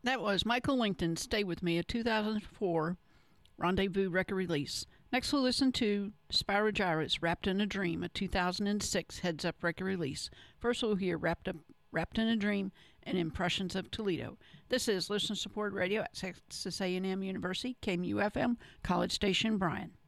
That was Michael Langton, Stay With Me, a 2004 Rendezvous record release. Next we'll listen to Spyro Gyra's Wrapped in a Dream, a 2006 Heads Up record release. First we'll hear Wrapped in a Dream and Impressions of Toledo. This is Listener Support Radio at Texas A&M University, KMUFM, College Station, Bryan.